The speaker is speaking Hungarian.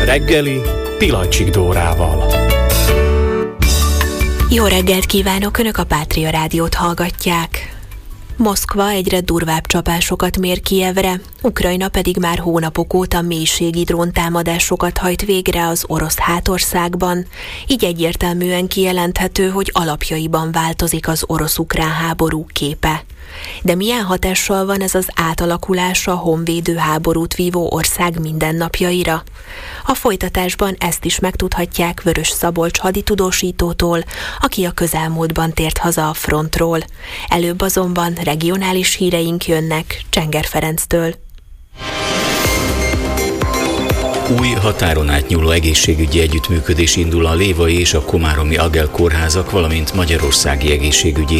reggeli Pilacsik Dórával. Jó reggelt kívánok, Önök a Pátria Rádiót hallgatják. Moszkva egyre durvább csapásokat mér Kijevre, Ukrajna pedig már hónapok óta mélységi dróntámadásokat hajt végre az orosz hátországban, így egyértelműen kijelenthető, hogy alapjaiban változik az orosz-ukrán háború képe. De milyen hatással van ez az átalakulás a honvédő háborút vívó ország mindennapjaira? A folytatásban ezt is megtudhatják Vörös Szabolcs haditudósítótól, aki a közelmúltban tért haza a frontról. Előbb azonban regionális híreink jönnek Csenger Ferenctől. Új határon átnyúló egészségügyi együttműködés indul a lévai és a komáromi Agel kórházak, valamint magyarországi egészségügyi